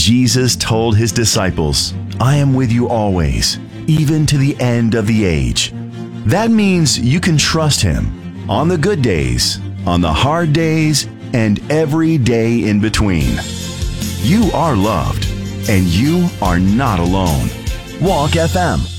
Jesus told his disciples, "I am with you always, even to the end of the age." That means you can trust him on the good days, on the hard days, and every day in between. You are loved, and you are not alone. Walk FM.